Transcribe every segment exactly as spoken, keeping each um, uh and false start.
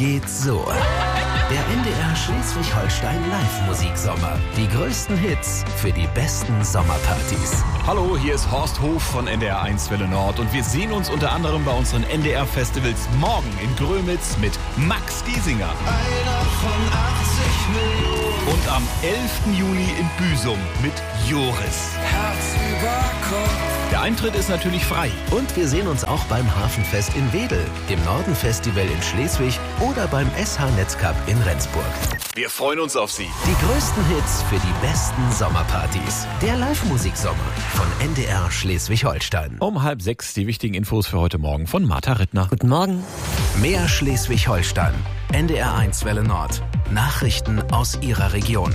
geht so. Der N D R Schleswig-Holstein Live-Musiksommer. Die größten Hits für die besten Sommerpartys. Hallo, hier ist Horst Hof von N D R eins Welle Nord und wir sehen uns unter anderem bei unseren N D R-Festivals morgen in Grömitz mit Max Giesinger. Einer von achtzig Millionen. Und am elften Juli in Büsum mit Joris. Herz über Kopf. Der Eintritt ist natürlich frei. Und wir sehen uns auch beim Hafenfest in Wedel, dem Norden-Festival in Schleswig oder beim S H-Netzcup in Rendsburg. Wir freuen uns auf Sie. Die größten Hits für die besten Sommerpartys. Der Live-Musiksommer von N D R Schleswig-Holstein. Um halb sechs die wichtigen Infos für heute Morgen von Martha Rittner. Guten Morgen. Mehr Schleswig-Holstein. N D R eins Welle Nord. Nachrichten aus Ihrer Region.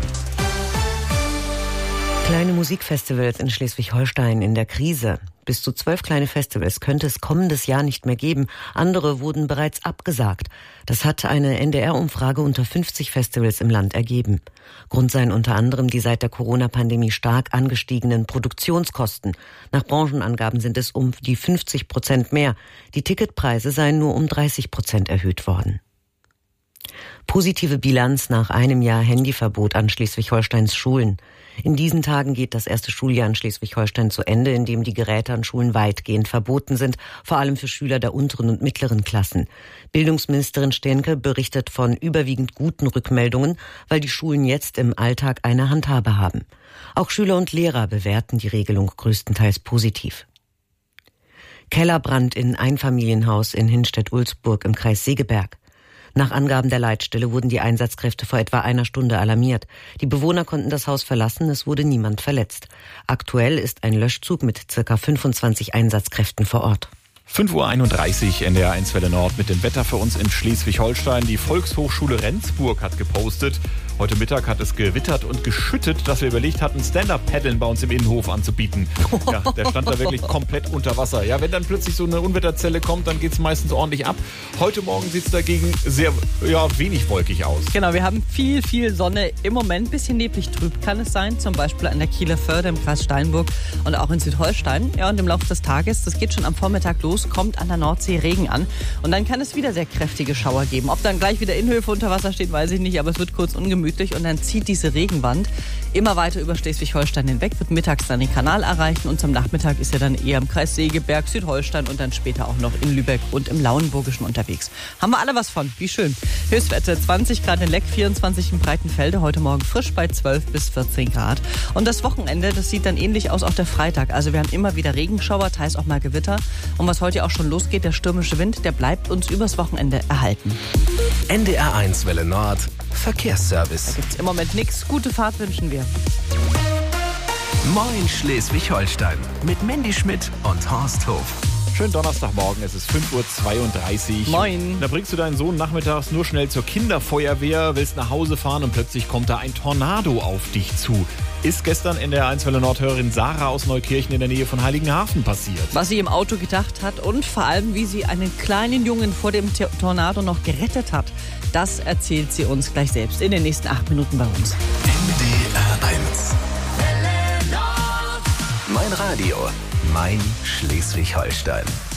Kleine Musikfestivals in Schleswig-Holstein in der Krise. Bis zu zwölf kleine Festivals könnte es kommendes Jahr nicht mehr geben. Andere wurden bereits abgesagt. Das hat eine N D R-Umfrage unter fünfzig Festivals im Land ergeben. Grund seien unter anderem die seit der Corona-Pandemie stark angestiegenen Produktionskosten. Nach Branchenangaben sind es um die fünfzig Prozent mehr. Die Ticketpreise seien nur um dreißig Prozent erhöht worden. Positive Bilanz nach einem Jahr Handyverbot an Schleswig-Holsteins Schulen. In diesen Tagen geht das erste Schuljahr in Schleswig-Holstein zu Ende, in dem die Geräte an Schulen weitgehend verboten sind, vor allem für Schüler der unteren und mittleren Klassen. Bildungsministerin Steenke berichtet von überwiegend guten Rückmeldungen, weil die Schulen jetzt im Alltag eine Handhabe haben. Auch Schüler und Lehrer bewerten die Regelung größtenteils positiv. Kellerbrand in Einfamilienhaus in Hinstedt-Ulzburg im Kreis Segeberg. Nach Angaben der Leitstelle wurden die Einsatzkräfte vor etwa einer Stunde alarmiert. Die Bewohner konnten das Haus verlassen, es wurde niemand verletzt. Aktuell ist ein Löschzug mit ca. fünfundzwanzig Einsatzkräften vor Ort. fünf Uhr einunddreißig, N D R eins Welle Nord mit dem Wetter für uns in Schleswig-Holstein. Die Volkshochschule Rendsburg hat gepostet. Heute Mittag hat es gewittert und geschüttet, dass wir überlegt hatten, Stand-Up-Paddeln bei uns im Innenhof anzubieten. Ja, der stand da wirklich komplett unter Wasser. Ja, wenn dann plötzlich so eine Unwetterzelle kommt, dann geht es meistens ordentlich ab. Heute Morgen sieht es dagegen sehr ja, wenig wolkig aus. Genau, wir haben viel, viel Sonne. Im Moment ein bisschen neblig trüb kann es sein, zum Beispiel an der Kieler Förde im Kreis Steinburg und auch in Südholstein. Ja, und im Laufe des Tages, das geht schon am Vormittag los, kommt an der Nordsee Regen an. Und dann kann es wieder sehr kräftige Schauer geben. Ob dann gleich wieder Innenhöfe unter Wasser stehen, weiß ich nicht, aber es wird kurz ungemütlich. Und dann zieht diese Regenwand immer weiter über Schleswig-Holstein hinweg, wird mittags dann den Kanal erreichen und zum Nachmittag ist er dann eher im Kreis Segeberg, Südholstein und dann später auch noch in Lübeck und im Lauenburgischen unterwegs. Haben wir alle was von, wie schön. Höchstwerte zwanzig Grad in Leck, vierundzwanzig in Breitenfelde, heute Morgen frisch bei zwölf bis vierzehn Grad. Und das Wochenende, das sieht dann ähnlich aus, auch der Freitag. Also wir haben immer wieder Regenschauer, teils auch mal Gewitter. Und was heute auch schon losgeht, der stürmische Wind, der bleibt uns übers Wochenende erhalten. N D R eins Welle Nord, Verkehrsservice. Da gibt's im Moment nichts. Gute Fahrt wünschen wir. Moin Schleswig-Holstein mit Mandy Schmidt und Horst Hof. Schönen Donnerstagmorgen, es ist fünf Uhr zweiunddreißig. Moin. Da bringst du deinen Sohn nachmittags nur schnell zur Kinderfeuerwehr, willst nach Hause fahren und plötzlich kommt da ein Tornado auf dich zu. Ist gestern in der eins Welle Nord-Hörerin Sarah aus Neukirchen in der Nähe von Heiligenhafen passiert. Was sie im Auto gedacht hat und vor allem, wie sie einen kleinen Jungen vor dem Tornado noch gerettet hat, das erzählt sie uns gleich selbst in den nächsten acht Minuten bei uns. N D R eins. Mein Radio, mein Schleswig-Holstein.